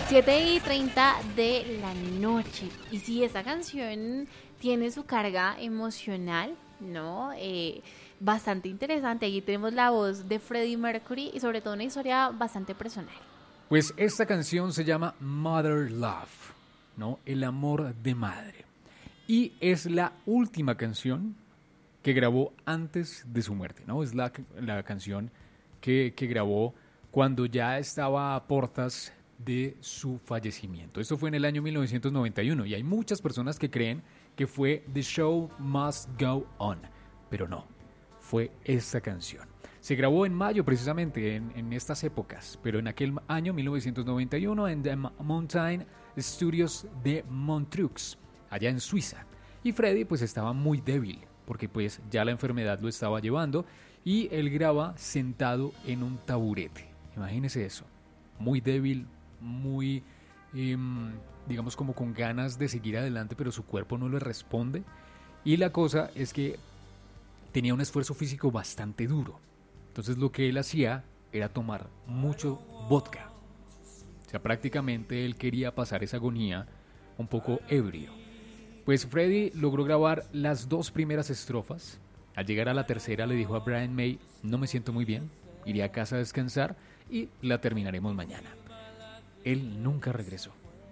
7:30 de la noche. Y sí, esta canción tiene su carga emocional, ¿no? Bastante interesante. Aquí tenemos la voz de Freddie Mercury y sobre todo una historia bastante personal. Pues esta canción se llama Mother Love, ¿no? El amor de madre. Y es la última canción que grabó antes de su muerte, ¿no? Es la canción que grabó cuando ya estaba a portas de su fallecimiento. Esto fue en el año 1991 y hay muchas personas que creen que fue The Show Must Go On, pero no, fue esta canción. Se grabó en mayo precisamente en estas épocas, pero en aquel año 1991 en The Mountain Studios de Montreux, allá en Suiza. Y Freddie pues estaba muy débil porque pues ya la enfermedad lo estaba llevando y él graba sentado en un taburete. Imagínese eso, muy débil, muy, digamos como con ganas de seguir adelante, pero su cuerpo no le responde. Y la cosa es que tenía un esfuerzo físico bastante duro. Entonces lo que él hacía era tomar mucho vodka. O sea, prácticamente él quería pasar esa agonía un poco ebrio. Pues Freddie logró grabar las 2 primeras estrofas. Al llegar a la tercera le dijo a Brian May: no me siento muy bien, iré a casa a descansar y la terminaremos mañana. Él nunca regresó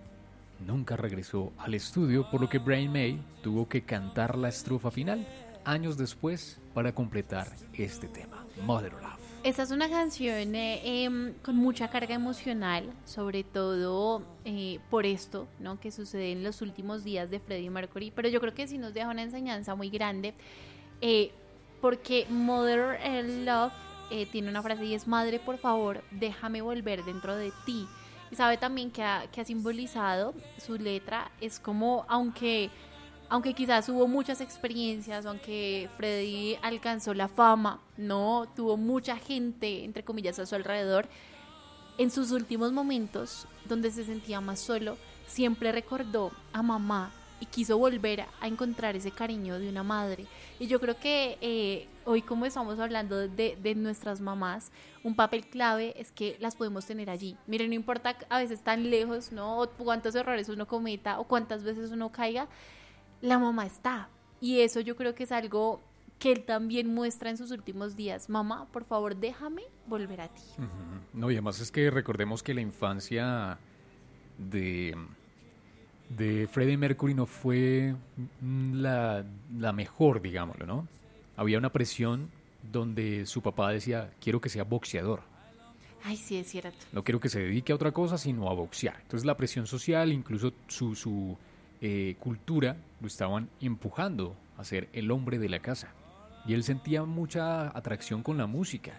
al estudio, por lo que Brian May tuvo que cantar la estrofa final años después para completar este tema, Mother Love. Esta es una canción con mucha carga emocional, sobre todo por esto, ¿no?, que sucede en los últimos días de Freddie Mercury, pero yo creo que sí nos deja una enseñanza muy grande, porque Mother Love tiene una frase y es: madre, por favor, déjame volver dentro de ti. Y sabe también que ha simbolizado su letra, es como, aunque quizás hubo muchas experiencias, aunque Freddie alcanzó la fama, no tuvo mucha gente, entre comillas, a su alrededor, en sus últimos momentos, donde se sentía más solo, siempre recordó a mamá y quiso volver a encontrar ese cariño de una madre. Y yo creo que hoy, como estamos hablando de nuestras mamás, un papel clave es que las podemos tener allí. Miren, no importa a veces tan lejos, ¿no?, o cuántos errores uno cometa o cuántas veces uno caiga, la mamá está. Y eso yo creo que es algo que él también muestra en sus últimos días. Mamá, por favor, déjame volver a ti. Uh-huh. No, y además es que recordemos que la infancia de Freddie Mercury no fue la mejor, digámoslo, ¿no? Había una presión donde su papá decía: quiero que sea boxeador. Ay, sí, es cierto. No quiero que se dedique a otra cosa sino a boxear. Entonces la presión social, incluso su cultura, lo estaban empujando a ser el hombre de la casa. Y él sentía mucha atracción con la música.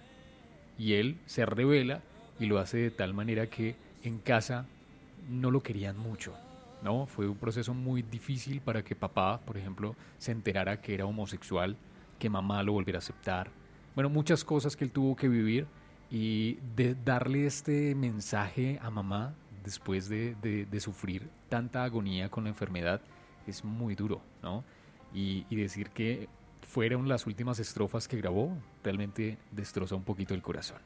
Y él se revela y lo hace de tal manera que en casa no lo querían mucho, ¿no? Fue un proceso muy difícil para que papá, por ejemplo, se enterara que era homosexual, que mamá lo volviera a aceptar. Bueno, muchas cosas que él tuvo que vivir, y de darle este mensaje a mamá después de sufrir tanta agonía con la enfermedad es muy duro, ¿no? Y decir que fueron las últimas estrofas que grabó realmente destroza un poquito el corazón.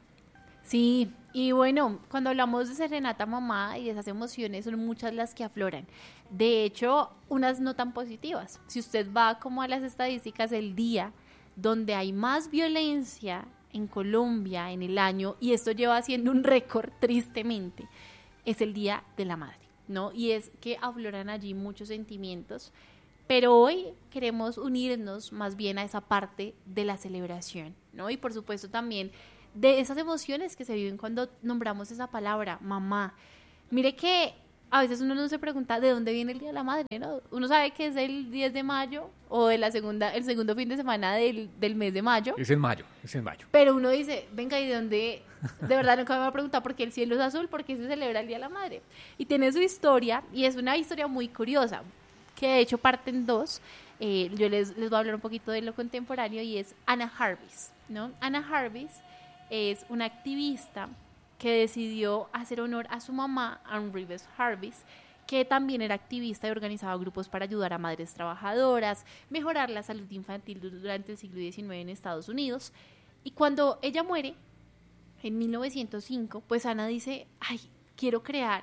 Sí, y bueno, cuando hablamos de serenata mamá y de esas emociones, son muchas las que afloran. De hecho, unas no tan positivas. Si usted va como a las estadísticas, el día donde hay más violencia en Colombia en el año, y esto lleva siendo un récord tristemente, es el Día de la Madre, ¿no? Y es que afloran allí muchos sentimientos, pero hoy queremos unirnos más bien a esa parte de la celebración, ¿no? Y por supuesto también de esas emociones que se viven cuando nombramos esa palabra, mamá. Mire que a veces uno no se pregunta de dónde viene el Día de la Madre, ¿no? Uno sabe que es el 10 de mayo o de el segundo fin de semana del mes de mayo. Es en mayo. Pero uno dice, venga, ¿y de dónde? De verdad nunca me va a preguntar por qué el cielo es azul, por qué se celebra el Día de la Madre. Y tiene su historia, y es una historia muy curiosa, que de hecho parte en 2. Yo les voy a hablar un poquito de lo contemporáneo, y es Anna Jarvis, ¿no? Anna Jarvis es una activista que decidió hacer honor a su mamá, Anne Reeves Jarvis, que también era activista y organizaba grupos para ayudar a madres trabajadoras, mejorar la salud infantil durante el siglo XIX en Estados Unidos. Y cuando ella muere, en 1905, pues Ana dice, quiero crear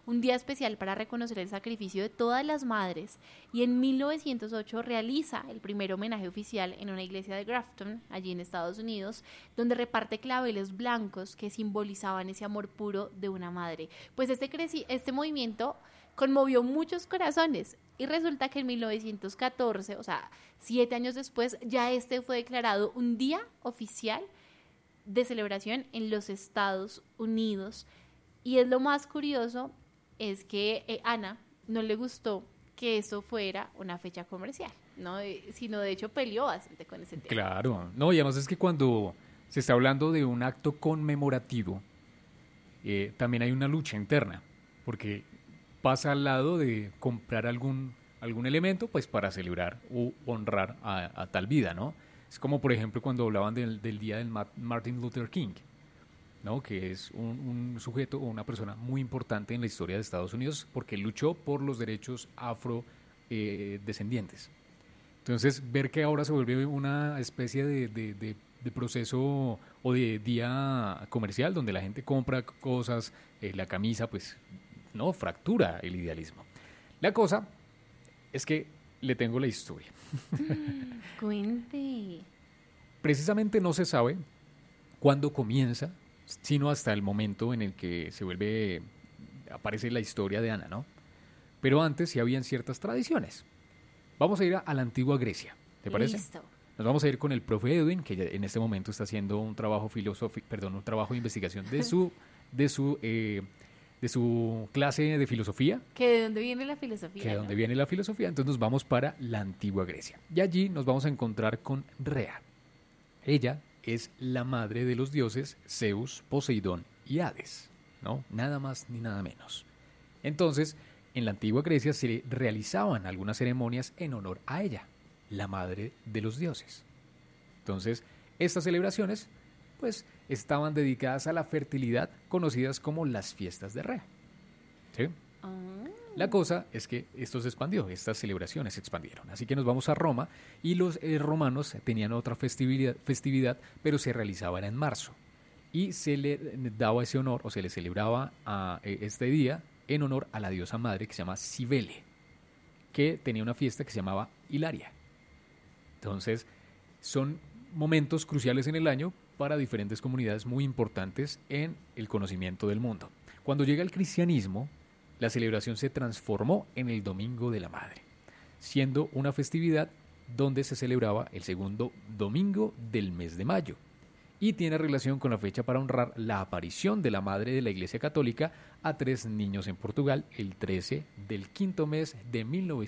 un día especial para reconocer el sacrificio de todas las madres, y en 1908 realiza el primer homenaje oficial en una iglesia de Grafton, allí en Estados Unidos, donde reparte claveles blancos que simbolizaban ese amor puro de una madre. Pues este movimiento conmovió muchos corazones, y resulta que en 1914, o sea, 7 años después, ya fue declarado un día oficial de celebración en los Estados Unidos. Y es lo más curioso, es que Ana no le gustó que eso fuera una fecha comercial, ¿no? Sino de hecho peleó bastante con ese tema. Claro, no, y además es que cuando se está hablando de un acto conmemorativo, también hay una lucha interna, porque pasa al lado de comprar algún elemento pues para celebrar o honrar a tal vida, ¿no? Es como, por ejemplo, cuando hablaban del día del Martin Luther King, ¿no? Que es un sujeto o una persona muy importante en la historia de Estados Unidos porque luchó por los derechos afrodescendientes. Entonces, ver que ahora se vuelve una especie de proceso o de día comercial donde la gente compra cosas, la camisa, pues, no, fractura el idealismo. La cosa es que le tengo la historia. Cuente. Precisamente no se sabe cuándo comienza, sino hasta el momento en el que aparece la historia de Ana, ¿no? Pero antes sí habían ciertas tradiciones. Vamos a ir a la antigua Grecia, ¿te parece? Listo. Nos vamos a ir con el profe Edwin, que ya en este momento está haciendo un trabajo de investigación de su clase de filosofía. ¿Que de dónde viene la filosofía? Que de dónde viene la filosofía. Entonces nos vamos para la antigua Grecia. Y allí nos vamos a encontrar con Rea. Ella es la madre de los dioses Zeus, Poseidón y Hades, ¿no? Nada más ni nada menos. Entonces, en la antigua Grecia se realizaban algunas ceremonias en honor a ella, la madre de los dioses. Entonces, estas celebraciones pues estaban dedicadas a la fertilidad, conocidas como las fiestas de Rea. ¿Sí? La cosa es que esto se expandió, estas celebraciones se expandieron. Así que nos vamos a Roma y los romanos tenían otra festividad, pero se realizaba en marzo. Y se le daba ese honor, o se le celebraba a este día en honor a la diosa madre que se llama Cibele, que tenía una fiesta que se llamaba Hilaria. Entonces, son momentos cruciales en el año para diferentes comunidades muy importantes en el conocimiento del mundo. Cuando llega el cristianismo, la celebración se transformó en el Domingo de la Madre, siendo una festividad donde se celebraba el segundo domingo del mes de mayo, y tiene relación con la fecha para honrar la aparición de la Madre de la Iglesia Católica a 3 niños en Portugal el 13 del quinto mes de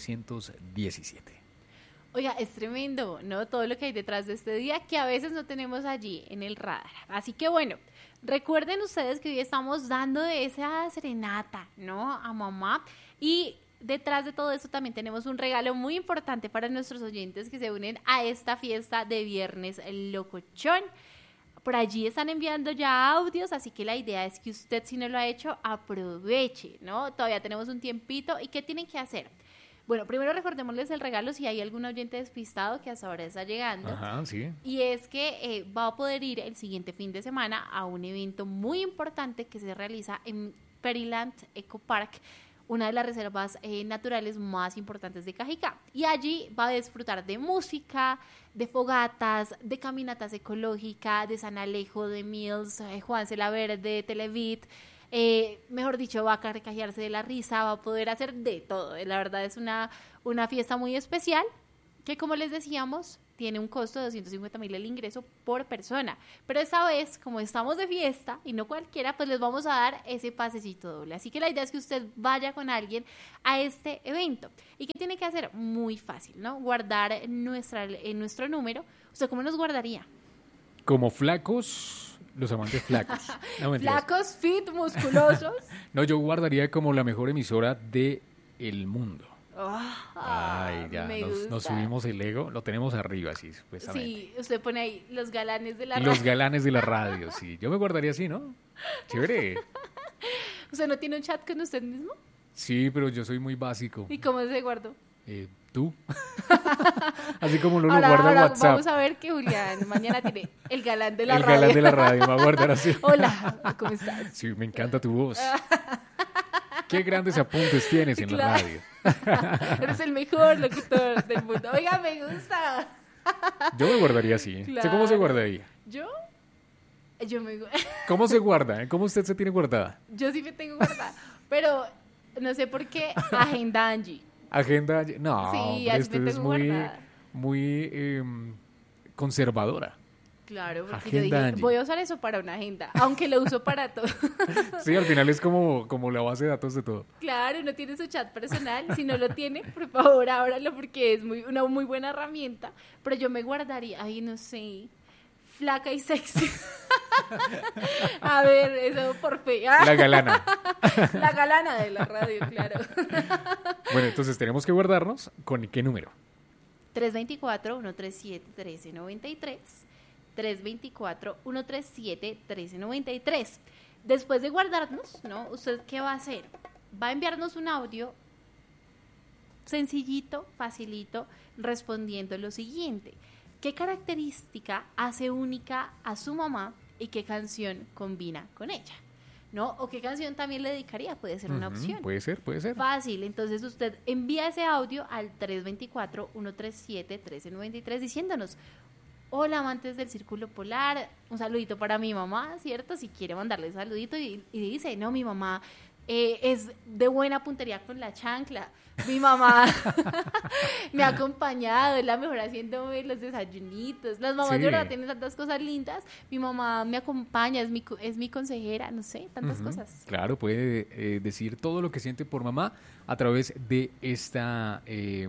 1917. Oiga, es tremendo, ¿no? Todo lo que hay detrás de este día que a veces no tenemos allí en el radar. Así que bueno, recuerden ustedes que hoy estamos dando de esa serenata, ¿no? A mamá. Y detrás de todo esto también tenemos un regalo muy importante para nuestros oyentes que se unen a esta fiesta de Viernes Locochón. Por allí están enviando ya audios, así que la idea es que usted, si no lo ha hecho, aproveche, ¿no? Todavía tenemos un tiempito. ¿Y qué tienen que hacer? Bueno, primero recordémosles el regalo si hay algún oyente despistado que hasta ahora está llegando. Ajá, sí. Y es que va a poder ir el siguiente fin de semana a un evento muy importante que se realiza en Peryland Eco Park, una de las reservas naturales más importantes de Cajicá. Y allí va a disfrutar de música, de fogatas, de caminatas ecológicas, de San Alejo, de Mills, Juan Cela Verde, Televit. Mejor dicho, va a carcajearse de la risa, va a poder hacer de todo. La verdad es una fiesta muy especial que, como les decíamos, tiene un costo de 250,000 el ingreso por persona. Pero esta vez, como estamos de fiesta y no cualquiera, pues les vamos a dar ese pasecito doble. Así que la idea es que usted vaya con alguien a este evento. ¿Y qué tiene que hacer? Muy fácil, ¿no? Guardar nuestro número. ¿Usted cómo nos guardaría? Como flacos... Los amantes flacos. No, flacos, fit, musculosos. No, yo guardaría como la mejor emisora del mundo. Ay, ya, nos subimos el ego, lo tenemos arriba, así, supuestamente. Sí, usted pone ahí los galanes de la radio. Los galanes de la radio, sí. Yo me guardaría así, ¿no? Chévere. ¿Usted no tiene un chat con usted mismo? Sí, pero yo soy muy básico. ¿Y cómo se guardó? Tú. Así como lo guarda en WhatsApp. Vamos a ver que Julián mañana tiene el galán de la radio. El galán de la radio, me va a guardar así. Hola, ¿cómo estás? Sí, me encanta tu voz. Qué grandes apuntes tienes en la Claro. radio. Eres el mejor locutor del mundo. Oiga, me gusta. Yo me guardaría así. ¿Usted cómo se Claro. guardaría? Yo me ¿Cómo se guarda? ¿Cómo usted se tiene guardada? yo sí me tengo guardada, pero no sé por qué agenda Angie. Agenda. No, Sí, hombre, así usted me es tengo muy, guardada. muy conservadora. Claro, porque Agenda yo dije, Angie. voy a usar eso para una agenda, aunque lo uso para todo. Sí, al final es como la base de datos de todo. Claro, no tiene su chat personal. Si no lo tiene, por favor, ábralo porque es una muy buena herramienta. Pero yo me guardaría, ay, no sé, flaca y sexy. A ver, eso por fe. La galana. La galana de la radio, claro. Bueno, entonces tenemos que guardarnos con qué número. 324-137-1393. 324-137-1393. Después de guardarnos, ¿no? ¿Usted qué va a hacer? Va a enviarnos un audio sencillito, facilito, respondiendo lo siguiente. ¿Qué característica hace única a su mamá y qué canción combina con ella? ¿No? ¿O qué canción también le dedicaría? Puede ser una Ujú, opción. Puede ser, puede ser. Fácil, entonces usted envía ese audio al 324-137-1393 diciéndonos, hola amantes del Círculo Polar, un saludito para mi mamá, ¿cierto? Si quiere mandarle un saludito y dice, no, mi mamá es de buena puntería con la chancla, mi mamá me ha acompañado, es la mejor haciéndome los desayunitos, las mamás Sí. de verdad tienen tantas cosas lindas, mi mamá me acompaña, es mi consejera, no sé, tantas Ujú. cosas. Claro, puede decir todo lo que siente por mamá a través de esta,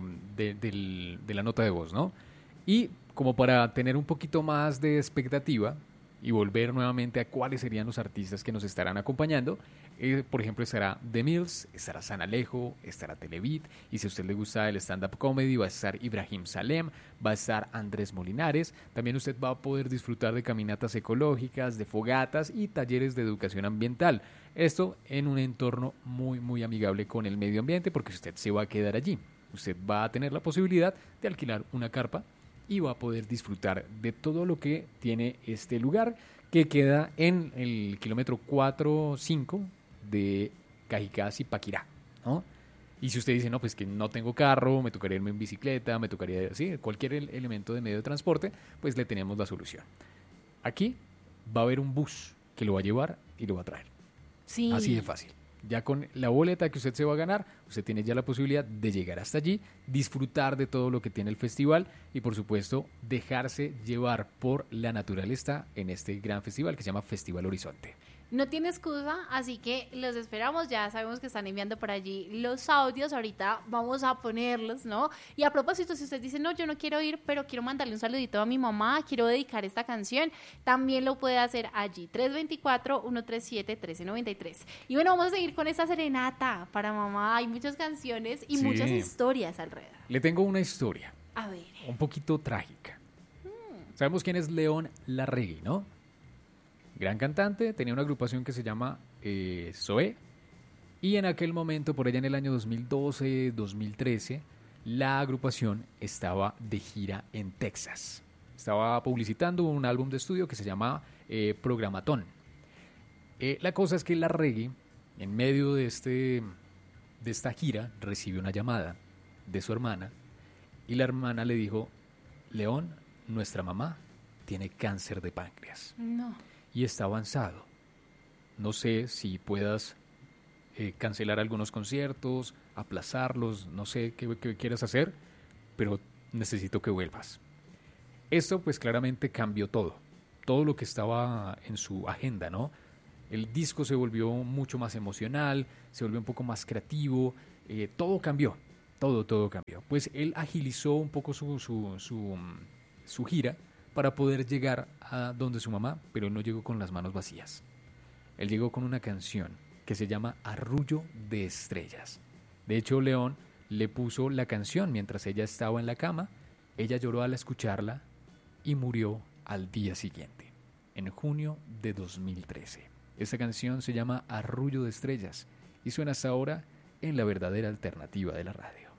de la nota de voz, ¿no? Y como para tener un poquito más de expectativa y volver nuevamente a cuáles serían los artistas que nos estarán acompañando, por ejemplo, estará The Mills, estará San Alejo, estará Televit, y si a usted le gusta el stand-up comedy, va a estar Ibrahim Salem, va a estar Andrés Molinares, también usted va a poder disfrutar de caminatas ecológicas, de fogatas y talleres de educación ambiental. Esto en un entorno muy, muy amigable con el medio ambiente, porque usted se va a quedar allí. Usted va a tener la posibilidad de alquilar una carpa y va a poder disfrutar de todo lo que tiene este lugar, que queda en el kilómetro 4-5 de Cajicá y Paquirá, ¿no? Y si usted dice, no, pues que no tengo carro, me tocaría irme en bicicleta, me tocaría, sí, cualquier elemento de medio de transporte, pues le tenemos la solución. Aquí va a haber un bus que lo va a llevar y lo va a traer. Sí. Así de fácil. Ya con la boleta que usted se va a ganar, usted tiene ya la posibilidad de llegar hasta allí, disfrutar de todo lo que tiene el festival y por supuesto dejarse llevar por la naturaleza en este gran festival que se llama Festival Horizonte. No tiene excusa, así que los esperamos. Ya sabemos que están enviando por allí los audios. Ahorita vamos a ponerlos, ¿no? Y a propósito, si usted dice, no, yo no quiero ir, pero quiero mandarle un saludito a mi mamá, quiero dedicar esta canción, también lo puede hacer allí. 324-137-1393. Y bueno, vamos a seguir con esta serenata para mamá. Hay muchas canciones y Sí. muchas historias alrededor. Le tengo una historia A ver. un poquito trágica. Sabemos quién es León Larregui, ¿no? Gran cantante, tenía una agrupación que se llama Zoé, y en aquel momento, por allá en el año 2012-2013, la agrupación estaba de gira en Texas. Estaba publicitando un álbum de estudio que se llama Programatón. La cosa es que Larregui, en medio de esta gira, recibió una llamada de su hermana, y la hermana le dijo, León, nuestra mamá tiene cáncer de páncreas No. y está avanzado. No sé si puedas cancelar algunos conciertos, aplazarlos, no sé qué quieras hacer, pero necesito que vuelvas. Esto pues claramente cambió todo lo que estaba en su agenda, ¿no? El disco se volvió mucho más emocional, se volvió un poco más creativo, todo cambió, todo cambió. Pues él agilizó un poco su gira para poder llegar a donde su mamá, pero él no llegó con las manos vacías. Él llegó con una canción que se llama Arrullo de Estrellas. De hecho, León le puso la canción mientras ella estaba en la cama, ella lloró al escucharla y murió al día siguiente, en junio de 2013. Esta canción se llama Arrullo de Estrellas y suena hasta ahora en la verdadera alternativa de la radio.